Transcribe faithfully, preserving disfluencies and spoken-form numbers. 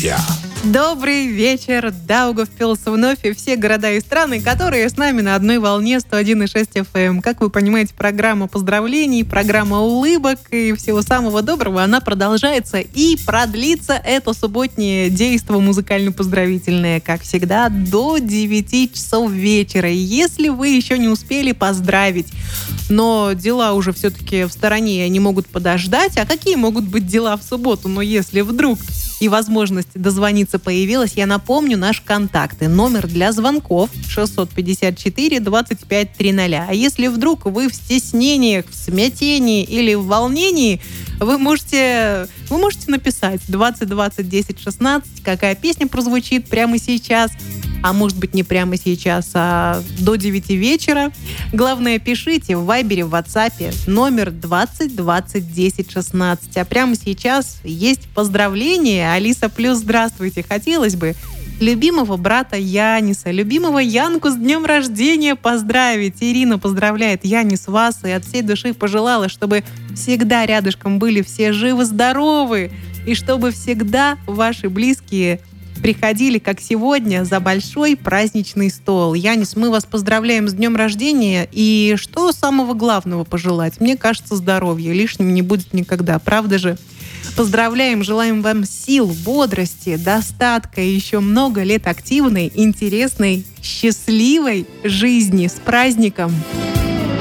Друзья. Добрый вечер, Даугавпилс, вновь и все города и страны, которые с нами на одной волне сто один и шесть эф эм. Как вы понимаете, программа поздравлений, программа улыбок и всего самого доброго, она продолжается и продлится это субботнее действо музыкально-поздравительное, как всегда, до девяти часов вечера. И если вы еще не успели поздравить, но дела уже все-таки в стороне, они могут подождать, а какие могут быть дела в субботу? Но если вдруг и возможность дозвониться появилась, я напомню наши контакты. Номер для звонков шестьсот пятьдесят четыре двадцать пять триста. А если вдруг вы в стеснениях, в смятении или в волнении, вы можете, вы можете написать двадцать двадцать десять шестнадцать, какая песня прозвучит прямо сейчас. А может быть, не прямо сейчас, а до девяти вечера. Главное, пишите в Вайбере, в Ватсапе номер двадцать двадцать десять шестнадцать. А прямо сейчас есть поздравления. Алиса Плюс, здравствуйте. Хотелось бы любимого брата Яниса, любимого Янку с днем рождения поздравить. Ирина поздравляет Янис вас и от всей души пожелала, чтобы всегда рядышком были все живы-здоровы и чтобы всегда ваши близкие приходили, как сегодня, за большой праздничный стол. Янис, мы вас поздравляем с днем рождения. И что самого главного пожелать? Мне кажется, здоровья. Лишним не будет никогда. Правда же? Поздравляем, желаем вам сил, бодрости, достатка и еще много лет активной, интересной, счастливой жизни. С праздником!